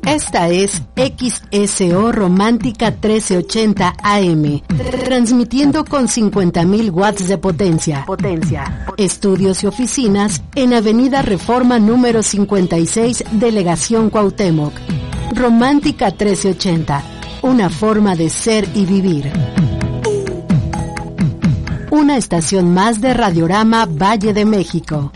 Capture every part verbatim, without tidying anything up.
Esta es X S O Romántica trece ochenta A M, transmitiendo con cincuenta mil watts de potencia. Potencia. Estudios y oficinas en Avenida Reforma número cincuenta y seis, Delegación Cuauhtémoc. Romántica trece ochenta, una forma de ser y vivir. Una estación más de Radiorama Valle de México.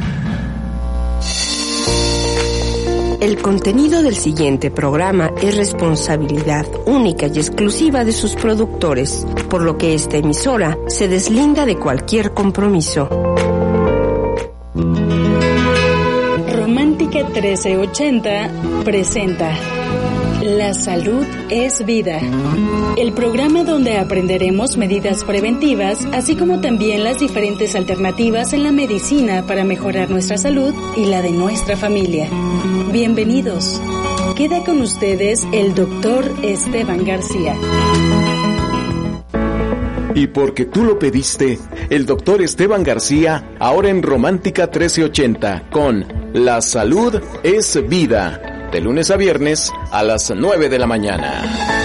El contenido del siguiente programa es responsabilidad única y exclusiva de sus productores, por lo que esta emisora se deslinda de cualquier compromiso. Romántica trece ochenta presenta La salud es vida, el programa donde aprenderemos medidas preventivas, así como también las diferentes alternativas en la medicina para mejorar nuestra salud y la de nuestra familia. Bienvenidos. Queda con ustedes el doctor Esteban García. Y porque tú lo pediste, el doctor Esteban García, ahora en Romántica trece ochenta, con La salud es vida. De lunes a viernes a las nueve de la mañana.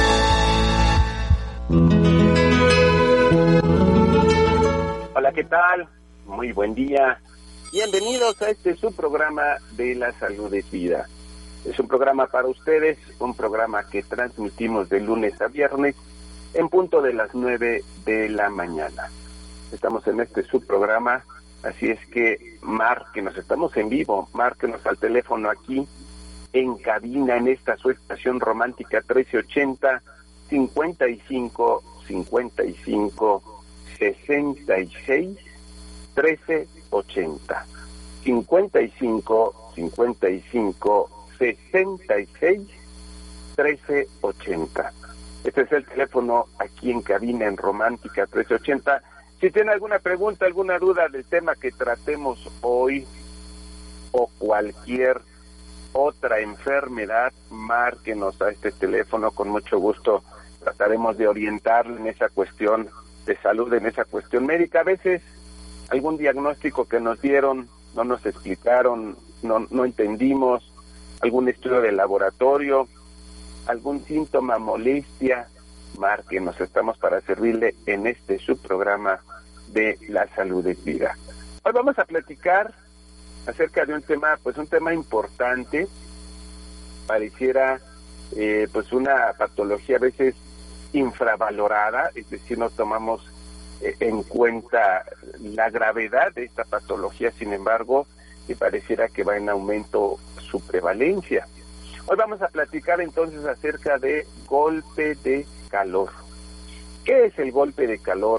Hola, ¿qué tal? Muy buen día. Bienvenidos a este subprograma de La Salud es Vida. Es un programa para ustedes, un programa que transmitimos de lunes a viernes en punto de las nueve de la mañana. Estamos en este subprograma, así es que márquenos, estamos en vivo, márquenos al teléfono aquí en cabina en esta su estación Romántica trece ochenta, cincuenta y cinco, cincuenta y cinco, sesenta y seis, trece ochenta, cincuenta y cinco, cincuenta y cinco, sesenta y seis, trece ochenta. Este es el teléfono aquí en cabina en Romántica trece ochenta. Si tiene alguna pregunta, alguna duda del tema que tratemos hoy o cualquier otra enfermedad, márquenos a este teléfono, con mucho gusto trataremos de orientarle en esa cuestión de salud, en esa cuestión médica. A veces algún diagnóstico que nos dieron no nos explicaron, no, no entendimos, algún estudio de laboratorio, algún síntoma, molestia, márquenos, estamos para servirle en este subprograma de La Salud es Vida. Hoy vamos a platicar acerca de un tema, pues un tema importante, pareciera eh, pues una patología a veces infravalorada, es decir, no tomamos eh, en cuenta la gravedad de esta patología, sin embargo, y pareciera que va en aumento su prevalencia. Hoy vamos a platicar entonces acerca de golpe de calor. ¿Qué es el golpe de calor?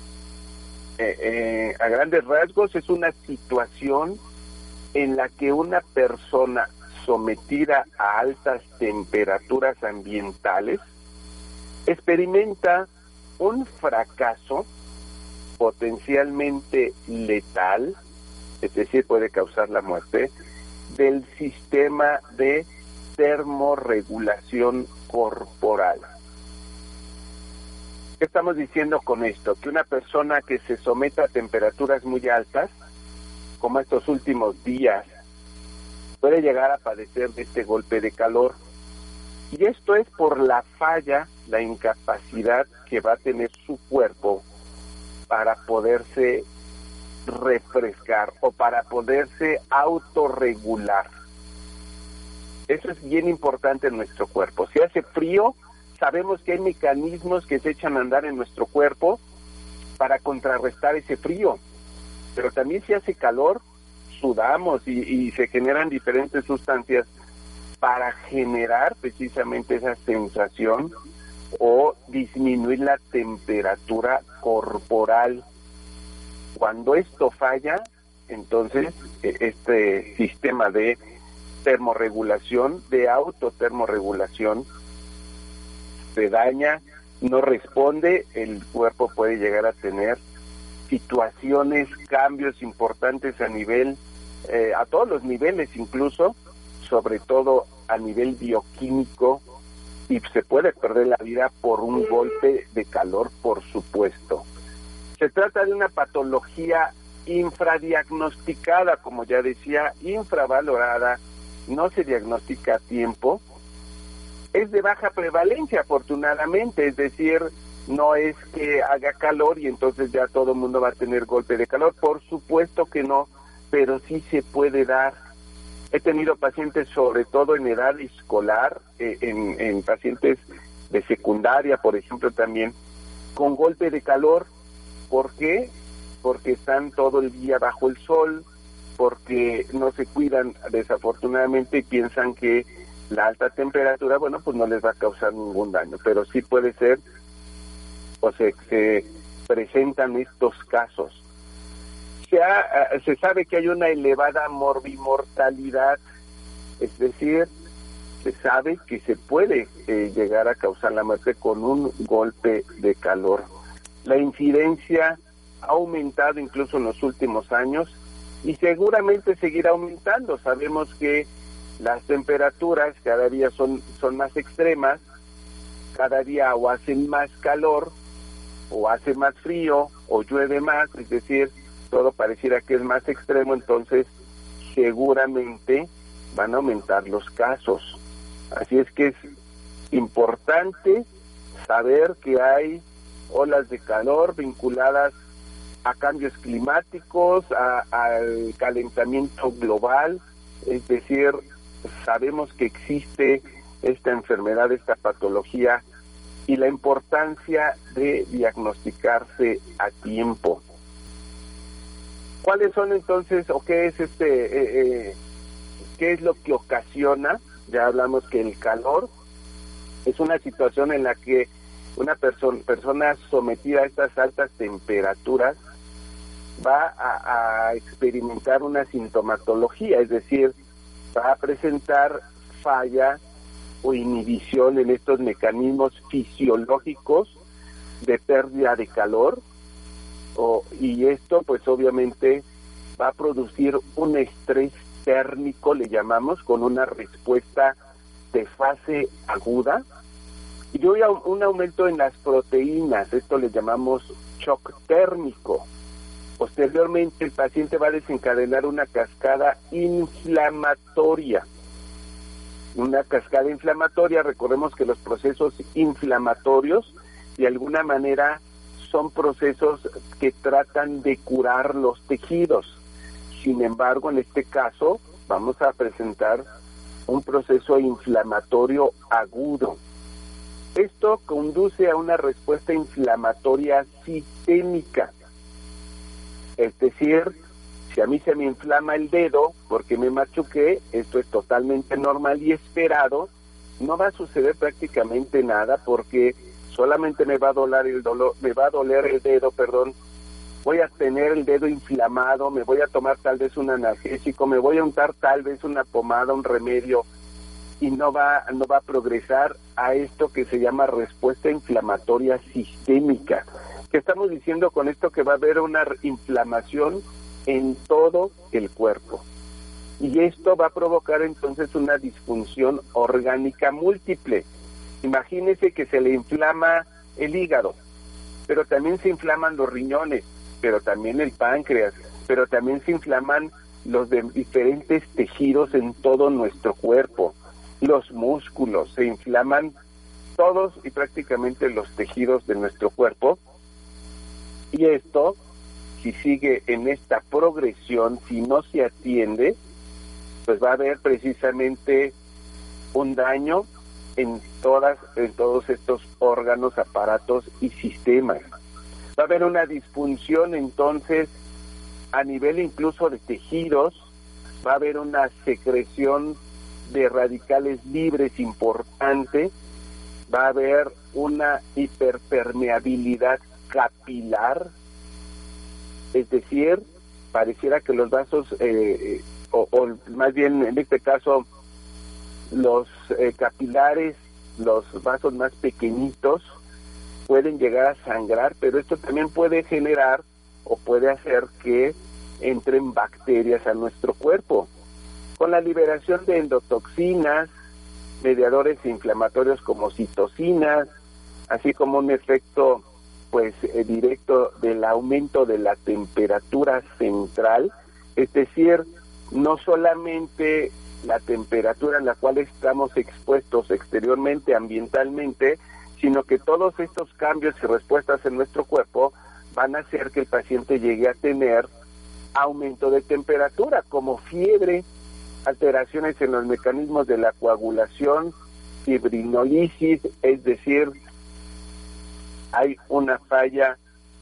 Eh, eh, a grandes rasgos es una situación en la que una persona sometida a altas temperaturas ambientales experimenta un fracaso potencialmente letal, es decir, puede causar la muerte, del sistema de termorregulación corporal. ¿Qué estamos diciendo con esto? Que una persona que se someta a temperaturas muy altas, como estos últimos días, puede llegar a padecer de este golpe de calor. Y esto es por la falla, la incapacidad que va a tener su cuerpo para poderse refrescar o para poderse autorregular. Eso es bien importante en nuestro cuerpo. Si hace frío, sabemos que hay mecanismos que se echan a andar en nuestro cuerpo para contrarrestar ese frío. Pero también si hace calor, sudamos y, y se generan diferentes sustancias para generar precisamente esa sensación o disminuir la temperatura corporal. Cuando esto falla, entonces este sistema de termorregulación, de autotermorregulación, se daña, no responde, el cuerpo puede llegar a tener situaciones, cambios importantes a nivel, eh, a todos los niveles incluso, sobre todo a nivel bioquímico, y se puede perder la vida por un golpe de calor, por supuesto. Se trata de una patología infradiagnosticada, como ya decía, infravalorada, no se diagnostica a tiempo, es de baja prevalencia, afortunadamente, es decir, no es que haga calor y entonces ya todo el mundo va a tener golpe de calor, por supuesto que no, pero sí se puede dar. He tenido pacientes, sobre todo en edad escolar, eh, en, en pacientes de secundaria, por ejemplo, también, con golpe de calor. ¿Por qué? Porque están todo el día bajo el sol, porque no se cuidan desafortunadamente y piensan que la alta temperatura, bueno, pues no les va a causar ningún daño, pero sí puede ser, o se, se presentan estos casos. Se, ha, se sabe que hay una elevada morbimortalidad, es decir, se sabe que se puede eh, llegar a causar la muerte con un golpe de calor. La incidencia ha aumentado incluso en los últimos años y seguramente seguirá aumentando. Sabemos que las temperaturas cada día son, son más extremas, cada día o hacen más calor, o hace más frío, o llueve más, es decir, todo pareciera que es más extremo, entonces seguramente van a aumentar los casos. Así es que es importante saber que hay olas de calor vinculadas a cambios climáticos, a, al calentamiento global, es decir, sabemos que existe esta enfermedad, esta patología, y la importancia de diagnosticarse a tiempo. ¿Cuáles son entonces, o qué es este, eh, eh, qué es lo que ocasiona? Ya hablamos que el calor es una situación en la que una persona, persona sometida a estas altas temperaturas va a, a experimentar una sintomatología, es decir, va a presentar falla o inhibición en estos mecanismos fisiológicos de pérdida de calor, o, y esto pues obviamente va a producir un estrés térmico, le llamamos, con una respuesta de fase aguda, y hoy un aumento en las proteínas, esto le llamamos shock térmico. Posteriormente el paciente va a desencadenar una cascada inflamatoria. Una cascada inflamatoria, recordemos que los procesos inflamatorios de alguna manera son procesos que tratan de curar los tejidos. Sin embargo, en este caso vamos a presentar un proceso inflamatorio agudo. Esto conduce a una respuesta inflamatoria sistémica. Es decir, si a mí se me inflama el dedo porque me machuqué, esto es totalmente normal y esperado, no va a suceder prácticamente nada porque solamente me va a doler el dolor, me va a doler el dedo, perdón, voy a tener el dedo inflamado, me voy a tomar tal vez un analgésico, me voy a untar tal vez una pomada, un remedio, y no va, no va a progresar a esto que se llama respuesta inflamatoria sistémica. ¿Qué estamos diciendo con esto? Que va a haber una inflamación en todo el cuerpo. Y esto va a provocar entonces una disfunción orgánica múltiple. Imagínese que se le inflama el hígado, pero también se inflaman los riñones, pero también el páncreas, pero también se inflaman los de diferentes tejidos en todo nuestro cuerpo. Los músculos, se inflaman todos y prácticamente los tejidos de nuestro cuerpo. Y esto, si sigue en esta progresión, si no se atiende, pues va a haber precisamente un daño en todas, en todos estos órganos, aparatos y sistemas. Va a haber una disfunción entonces a nivel incluso de tejidos, va a haber una secreción de radicales libres importante, va a haber una hiperpermeabilidad capilar, es decir, pareciera que los vasos, eh, o, o más bien en este caso, los eh, capilares, los vasos más pequeñitos, pueden llegar a sangrar, pero esto también puede generar o puede hacer que entren bacterias a nuestro cuerpo. Con la liberación de endotoxinas, mediadores inflamatorios como citocinas, así como un efecto pues eh, directo del aumento de la temperatura central, es decir, no solamente la temperatura en la cual estamos expuestos exteriormente, ambientalmente, sino que todos estos cambios y respuestas en nuestro cuerpo van a hacer que el paciente llegue a tener aumento de temperatura, como fiebre, alteraciones en los mecanismos de la coagulación, fibrinolisis, es decir, hay una falla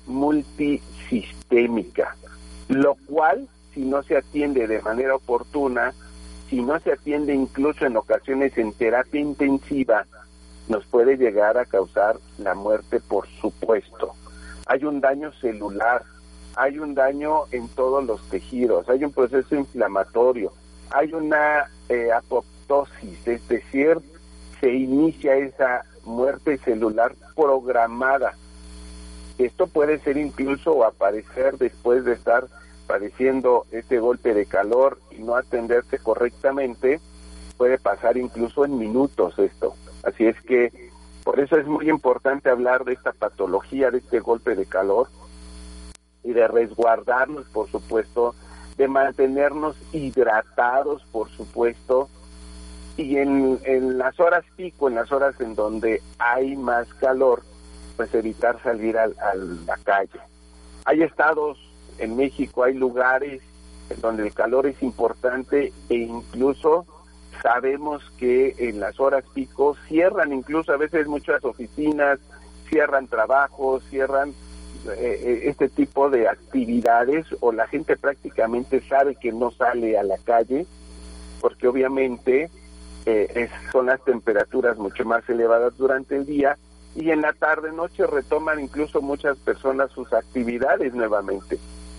multisistémica, lo cual, si no se atiende de manera oportuna, si no se atiende incluso en ocasiones en terapia intensiva, nos puede llegar a causar la muerte, por supuesto. Hay un daño celular, hay un daño en todos los tejidos, hay un proceso inflamatorio, hay una eh, apoptosis, es decir, se inicia esa muerte celular programada. Esto puede ser incluso o aparecer después de estar padeciendo este golpe de calor y no atenderse correctamente, puede pasar incluso en minutos esto. Así es que por eso es muy importante hablar de esta patología, de este golpe de calor, y de resguardarnos, por supuesto, de mantenernos hidratados, por supuesto, y en, en las horas pico, en las horas en donde hay más calor, pues evitar salir a, a la calle. Hay estados en México, hay lugares en donde el calor es importante e incluso sabemos que en las horas pico cierran incluso a veces muchas oficinas, cierran trabajos, cierran eh, este tipo de actividades, o la gente prácticamente sabe que no sale a la calle porque obviamente eh, es, son las temperaturas mucho más elevadas durante el día, y en la tarde noche retoman incluso muchas personas sus actividades nuevamente.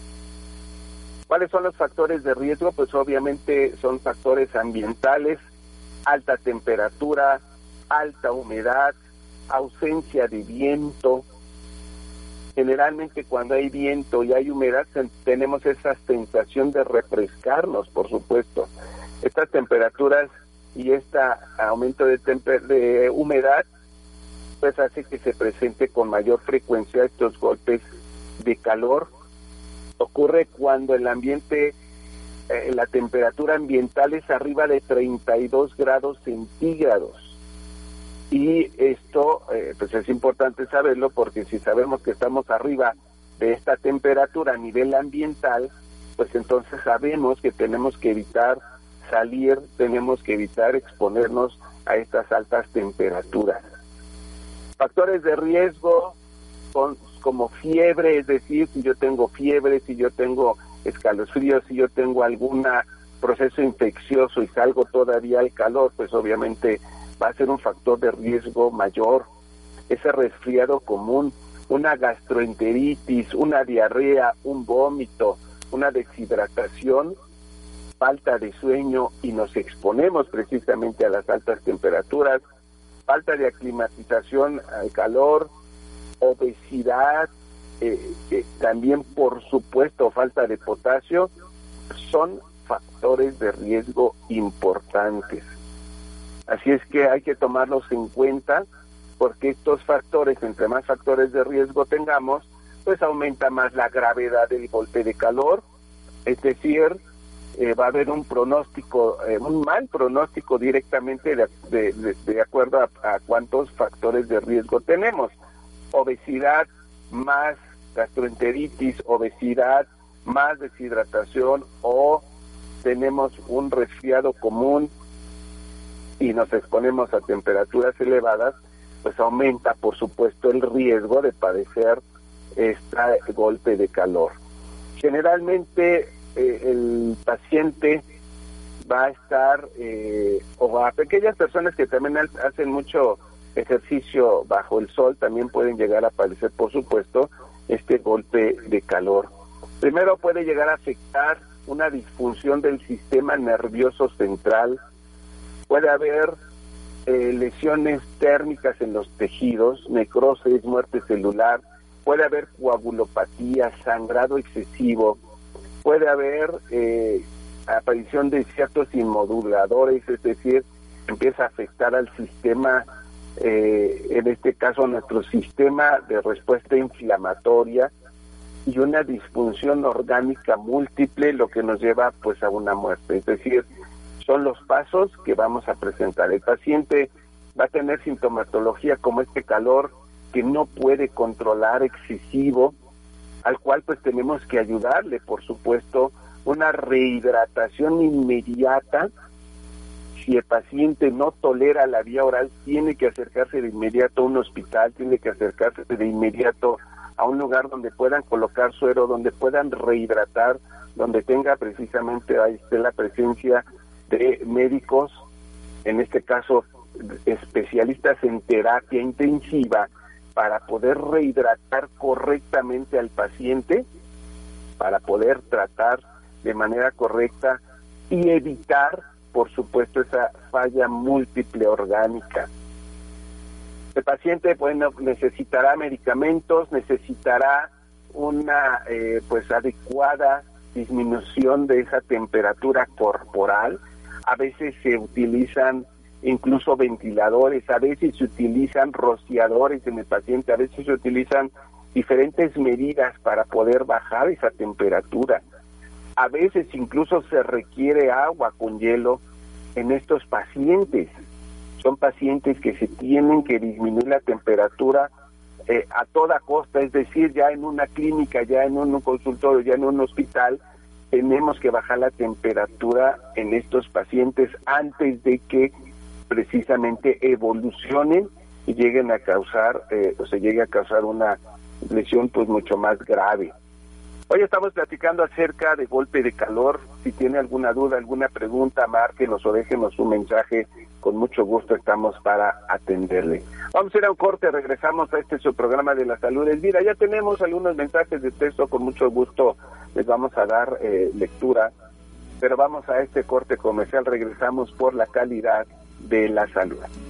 ¿Cuáles son los factores de riesgo? Pues obviamente son factores ambientales, alta temperatura, alta humedad, ausencia de viento. Generalmente cuando hay viento y hay humedad tenemos esa sensación de refrescarnos, por supuesto. Estas temperaturas y este aumento de, temper- de humedad pues hace que se presente con mayor frecuencia estos golpes de calor. Ocurre cuando el ambiente, eh, la temperatura ambiental es arriba de treinta y dos grados centígrados. Y esto, eh, pues es importante saberlo, porque si sabemos que estamos arriba de esta temperatura a nivel ambiental, pues entonces sabemos que tenemos que evitar salir, tenemos que evitar exponernos a estas altas temperaturas. Factores de riesgo con, como fiebre, es decir, si yo tengo fiebre, si yo tengo escalofríos, si yo tengo algún proceso infeccioso y salgo todavía al calor, pues obviamente va a ser un factor de riesgo mayor. Ese resfriado común, una gastroenteritis, una diarrea, un vómito, una deshidratación, falta de sueño, y nos exponemos precisamente a las altas temperaturas, falta de aclimatización al calor, obesidad, eh, eh, también por supuesto falta de potasio, son factores de riesgo importantes. Así es que hay que tomarlos en cuenta, porque estos factores, entre más factores de riesgo tengamos, pues aumenta más la gravedad del golpe de calor, es decir, eh, va a haber un pronóstico, eh, un mal pronóstico directamente de, de, de, de acuerdo a, a cuántos factores de riesgo tenemos. Obesidad más gastroenteritis, obesidad más deshidratación, o tenemos un resfriado común y nos exponemos a temperaturas elevadas, pues aumenta por supuesto el riesgo de padecer este golpe de calor. Generalmente eh, el paciente va a estar, eh, o a aquellas personas que también hacen mucho ejercicio bajo el sol, también pueden llegar a padecer, por supuesto, este golpe de calor. Primero puede llegar a afectar una disfunción del sistema nervioso central, puede haber eh, lesiones térmicas en los tejidos, necrosis, muerte celular, puede haber coagulopatía, sangrado excesivo, puede haber eh, aparición de ciertos inmoduladores, es decir, empieza a afectar al sistema, eh, en este caso a nuestro sistema de respuesta inflamatoria, y una disfunción orgánica múltiple, lo que nos lleva pues a una muerte. Es decir, Son los pasos que vamos a presentar. El paciente va a tener sintomatología como este calor que no puede controlar, excesivo, al cual pues tenemos que ayudarle, por supuesto, una rehidratación inmediata. Si el paciente no tolera la vía oral, tiene que acercarse de inmediato a un hospital, tiene que acercarse de inmediato a un lugar donde puedan colocar suero, donde puedan rehidratar, donde tenga precisamente ahí esté la presencia de médicos, en este caso especialistas en terapia intensiva, para poder rehidratar correctamente al paciente, para poder tratar de manera correcta y evitar, por supuesto, esa falla múltiple orgánica. El paciente, bueno, necesitará medicamentos, necesitará una eh, pues adecuada disminución de esa temperatura corporal. A veces se utilizan incluso ventiladores, a veces se utilizan rociadores en el paciente, a veces se utilizan diferentes medidas para poder bajar esa temperatura. A veces incluso se requiere agua con hielo en estos pacientes. Son pacientes que se tienen que disminuir la temperatura eh, a toda costa, es decir, ya en una clínica, ya en un consultorio, ya en un hospital, tenemos que bajar la temperatura en estos pacientes antes de que precisamente evolucionen y lleguen a causar, eh, o se llegue a causar una lesión pues mucho más grave. Hoy estamos platicando acerca de golpe de calor. Si tiene alguna duda, alguna pregunta, márquenos o déjenos un mensaje. Con mucho gusto estamos para atenderle. Vamos a ir a un corte, regresamos a este su programa de la salud es vida. Ya tenemos algunos mensajes de texto, con mucho gusto les vamos a dar eh, lectura. Pero vamos a este corte comercial, regresamos por la calidad de la salud.